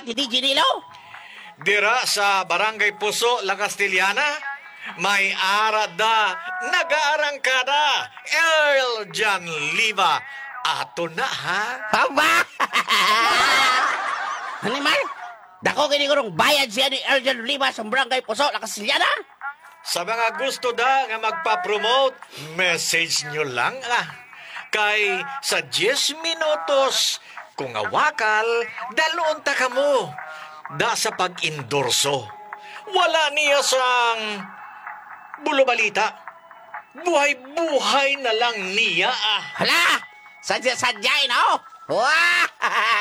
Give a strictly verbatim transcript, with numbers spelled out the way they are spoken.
ni D J Nilo? Dira sa Barangay Puso, La Castellana, may arada nag-aarangkada. Earl John Liva. Ato na, ha? Haba! Animal? Dako kini ko nung bayad siya ni Erjan Lima sa Barangay Puso, La Castellana? Sa mga gusto da nga magpa-promote, message nyo lang, ah. Kay sa diyes minutos, kung awakal, dalon ta kamo. Da sa pag-endorso. Wala niya sang bulo-balita. Buhay-buhay na lang niya, ah. Hala! Sadya-sadyain, oh! Wah!